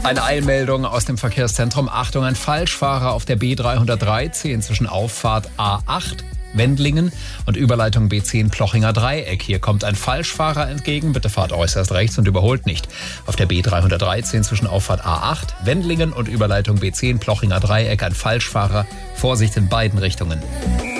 Eine Eilmeldung aus dem Verkehrszentrum. Achtung, ein Falschfahrer auf der B313 zwischen Auffahrt A8 Wendlingen und Überleitung B10 Plochinger Dreieck. Hier kommt ein Falschfahrer entgegen. Bitte fahrt äußerst rechts und überholt nicht. Auf der B313 zwischen Auffahrt A8 Wendlingen und Überleitung B10 Plochinger Dreieck ein Falschfahrer. Vorsicht in beiden Richtungen.